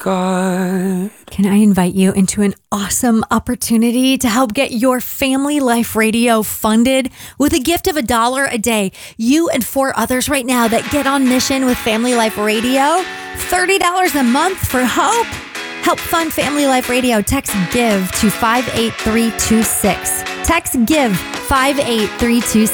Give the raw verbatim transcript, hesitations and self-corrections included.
God. Can I invite you into an awesome opportunity to help get your Family Life Radio funded with a gift of a dollar a day? You and four others right now that get on mission with Family Life Radio, thirty dollars a month for hope. Help fund Family Life Radio. Text GIVE to five eight three two six. Text GIVE five eight three two six.